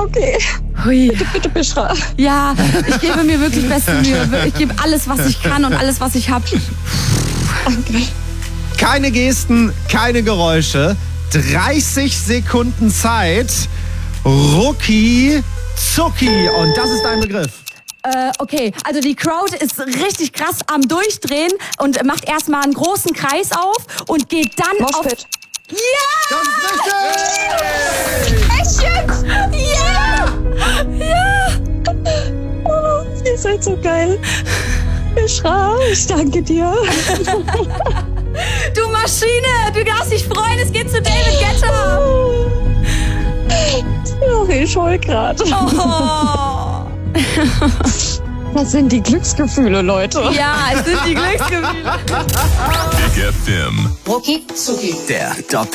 Okay. Hui. Bitte, Bishra. Ja, ich gebe mir wirklich beste Mühe. Ich gebe alles, was ich kann und alles, was ich habe. Danke. Keine Gesten, keine Geräusche. 30 Sekunden Zeit. Rucki Zucki. Und das ist dein Begriff. Okay, also die Crowd ist richtig krass am Durchdrehen und macht erstmal einen großen Kreis auf und geht dann Moshpit. Ja! Das ist richtig! Echt jetzt? Ja! Ja! Oh, ihr seid so geil. Bishra, ich danke dir. Du Maschine! Du darfst dich freuen, es geht zu David Guetta! Ja, ich heul grad. Oh. Das sind die Glücksgefühle, Leute. Ja, es sind die Glücksgefühle. Big FM. Rucki Zucki. Der Doppel.